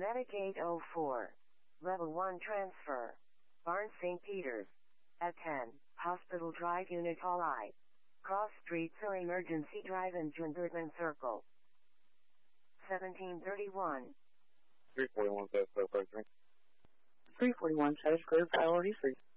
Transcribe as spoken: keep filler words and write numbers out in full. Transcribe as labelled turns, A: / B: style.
A: Medicaid oh four. Level one transfer. Barnes Saint Peter's. At ten, Hospital Drive Unit Hall I. Cross Streets or Emergency Drive in Junbertman Circle. seventeen thirty-one.
B: three forty-one, says clear, three.
C: three forty-one, says clear, priority three.